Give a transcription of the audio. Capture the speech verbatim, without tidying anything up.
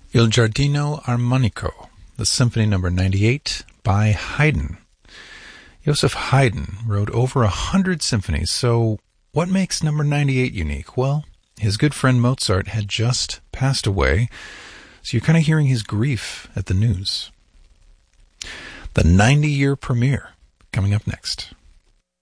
Il Giardino Armonico, the Symphony Number ninety-eight by Haydn. Joseph Haydn wrote over a hundred symphonies, so what makes number ninety-eight unique? Well, his good friend Mozart had just passed away, so you're kind of hearing his grief at the news. The ninety-year premiere coming up next.